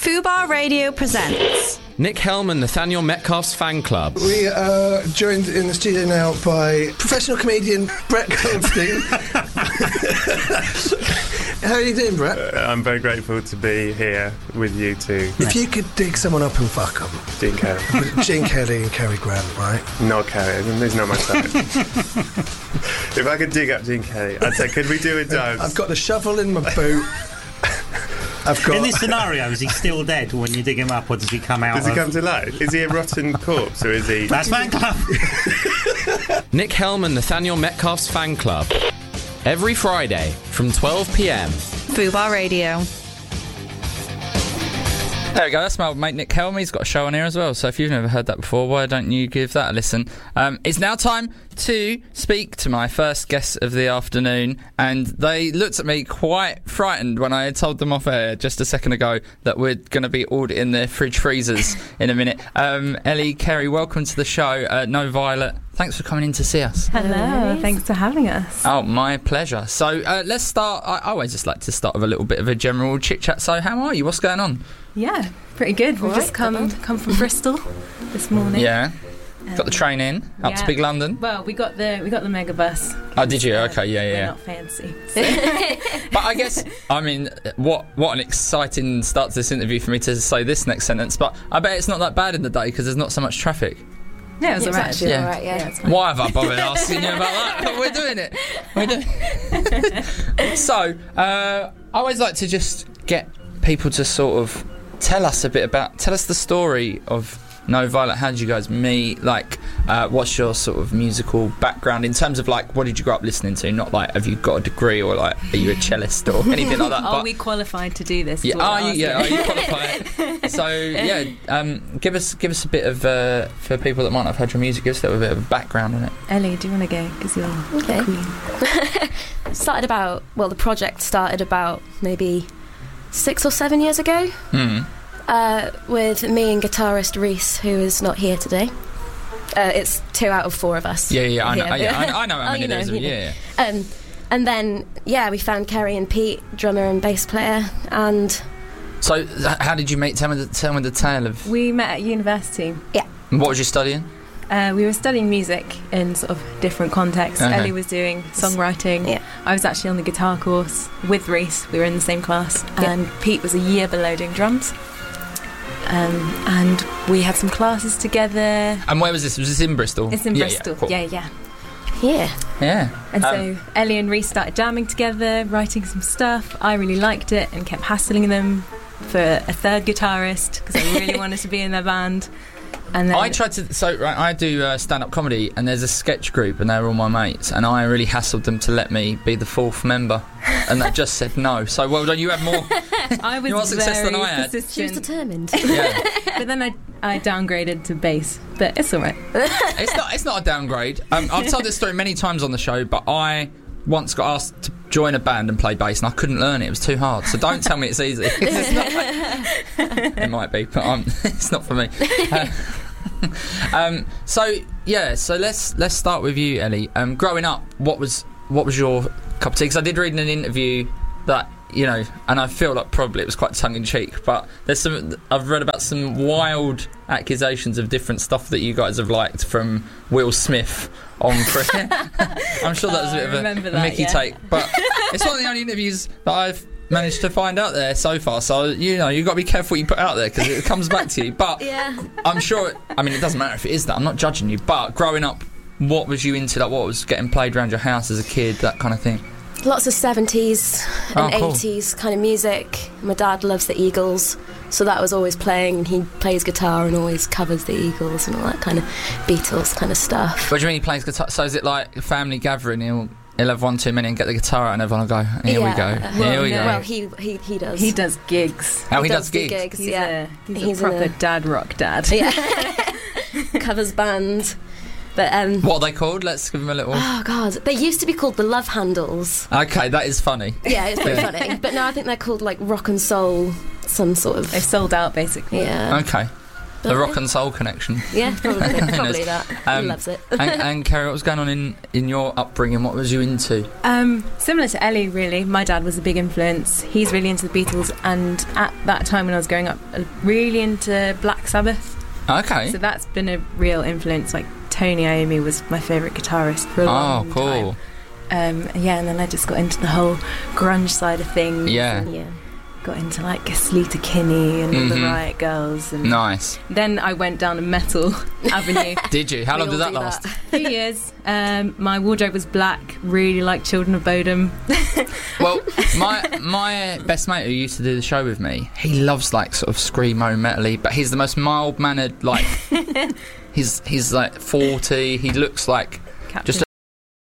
Fubar Radio presents Nick Helm and Nathaniel Metcalf's fan club. We are joined in the studio now by professional comedian Brett Goldstein. How are you doing, Brett? I'm very grateful to be here with you two. If you could dig someone up and fuck them. Gene Kelly. Gene Kelly and Cary Grant, right? Not Kelly, he's not my type. If I could dig up Gene Kelly, I'd say, could we do a dance? I've got the shovel in my boot. In this scenario, is he still dead when you dig him up, or does he come out? Does he come to life? Is he a rotten corpse, or is he... That's fan club. Nick Helm and Nathaniel Metcalf's fan club. Every Friday from 12 p.m. Fubar Radio. There we go, that's my old mate Nick Helm. He's got a show on here as well, so if you've never heard that before, why don't you give that a listen? It's now time to speak to my first guest of the afternoon, and they looked at me quite frightened when I had told them off air just a second ago that we're going to be auditing their fridge freezers in a minute. Ellie, Kerry, welcome to the show. No Violet, thanks for coming in to see us. Hello, thanks for having us. Oh, my pleasure. So let's start. I always just like to start with a little bit of a general chit-chat. So how are you? What's going on? Yeah, pretty good. We've just come from Bristol this morning. Yeah. Got the train in up to Big London. Well, we got the mega bus. Oh, did you? Okay, yeah. We're not fancy. So. But I guess, I mean, what an exciting start to this interview for me to say this next sentence. But I bet it's not that bad in the day because there's not so much traffic. Yeah, it was alright. Actually, all right, yeah. Why have I bothered asking you about that? But we're doing it. So, I always like to just get people to sort of tell us the story of No Violet. How did you guys meet? Like, what's your sort of musical background in terms of like, what did you grow up listening to? Not like, have you got a degree or like, are you a cellist or anything like that? Are we qualified to do this? Yeah, are you qualified? So yeah, give us a bit of for people that might not have heard your music, give us a bit of a background on it. Ellie, do you want to go? Because you're the queen. The project started about maybe 6 or 7 years ago. With me and guitarist Reese, who is not here today. It's 2 out of 4 of us. Yeah, I know how many there is. Yeah. And then, we found Kerry and Pete, drummer and bass player, and... So, how did you meet? Tell me the tale of... We met at university. Yeah. And what was you studying? We were studying music in sort of different contexts. Okay. Ellie was doing songwriting. Yeah. I was actually on the guitar course with Reese. We were in the same class. And Pete was a year below doing drums. And we had some classes together. And where was this? Was this in Bristol? It's in Bristol. Cool. Yeah. Yeah. And so Ellie and Reese started jamming together, writing some stuff. I really liked it and kept hassling them for a third guitarist because I really wanted to be in their band. And then I tried to... I do stand-up comedy, and there's a sketch group, and they're all my mates, and I really hassled them to let me be the 4th member, and they just said no. So, well done, you had more... I was more success than I had. persistent. She was determined. Yeah. But then I downgraded to bass, but it's all right. It's not a downgrade. I've told this story many times on the show, but I once got asked to join a band and play bass, and I couldn't learn it. It was too hard. So don't tell me it's easy. It's not it might be, but it's not for me. So let's start with you, Ellie. Growing up, what was your cup of tea? Because I did read in an interview that, you know, and I feel like probably it was quite tongue-in-cheek, but I've read about some wild accusations of different stuff that you guys have liked from Will Smith on I'm sure that was a bit of a Mickey take, but it's one of the only interviews that I've managed to find out there so far, so you've got to be careful what you put out there because it comes back to you. But I'm sure, it doesn't matter if it is that, I'm not judging you, but growing up, what was you into? Like, what was getting played around your house as a kid, that kind of thing? Lots of 70s and 80s kind of music. My dad loves the Eagles, so that was always playing, and he plays guitar and always covers the Eagles and all that kind of Beatles kind of stuff. What do you mean he plays guitar? So is it like a family gathering, he'll have one too many and get the guitar out and everyone will go, here we go. Well, he does. He does gigs. Oh, he does gigs? He's a proper dad rock dad. Yeah. Covers bands. But what are they called? Let's give them a little... Oh, God. They used to be called the Love Handles. Okay, that is funny. Yeah, it's pretty funny. But now I think they're called, like, Rock and Soul, some sort of... They've sold out, basically. Yeah. Okay. The rock and soul connection. Yeah, probably that. He loves it. and Kerry, what was going on in your upbringing? What was you into? Similar to Ellie, really. My dad was a big influence. He's really into the Beatles, and at that time when I was growing up, really into Black Sabbath. Okay. So that's been a real influence. Like Tony Iommi was my favourite guitarist for a long time. Oh, cool. And then I just got into the whole grunge side of things. Yeah. Got into like Sleater Kinney and all the Riot Girls. And nice. Then I went down a metal avenue. Did you? How long did that last? 2 years. My wardrobe was black. Really liked Children of Bodom. Well, my best mate who used to do the show with me, he loves like sort of screamo metal-y, but he's the most mild-mannered. Like he's like 40. He looks like Captain just